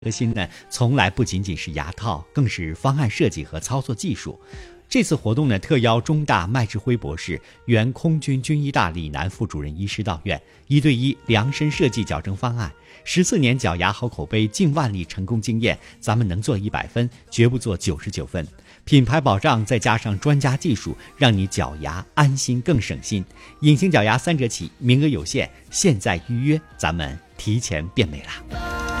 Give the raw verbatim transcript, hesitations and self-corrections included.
核心呢，从来不仅仅是牙套，更是方案设计和操作技术。这次活动呢，特邀中大麦志辉博士、原空军军医大李楠副主任医师到院，一对一量身设计矫正方案。十四年矫牙好口碑，近万例成功经验，咱们能做一百分，绝不做九十九分。品牌保障再加上专家技术，让你矫牙安心更省心。隐形矫牙三折起，名额有限，现在预约，咱们提前变美啦！